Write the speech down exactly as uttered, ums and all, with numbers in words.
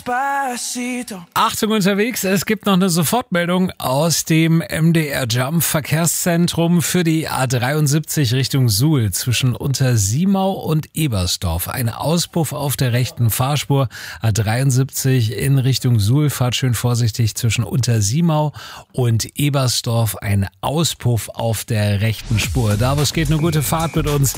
Achtung unterwegs, es gibt noch eine Sofortmeldung aus dem M D R Jump Verkehrszentrum für die A dreiundsiebzig Richtung Suhl zwischen Untersiemau und Ebersdorf. Ein Auspuff auf der rechten Fahrspur. A dreiundsiebzig in Richtung Suhl, fahrt schön vorsichtig zwischen Untersiemau und Ebersdorf. Ein Auspuff auf der rechten Spur. Da, wo es geht, eine gute Fahrt mit uns.